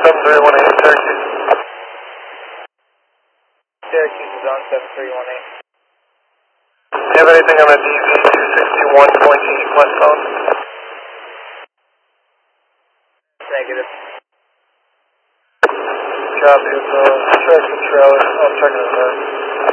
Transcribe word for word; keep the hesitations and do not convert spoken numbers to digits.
seven three one eight, Syracuse. Syracuse is on seven three one eight. Do you have anything on the D V two sixty-one point eight westbound? Negative. Copy, it's a tractor trailer. I'll check it in there.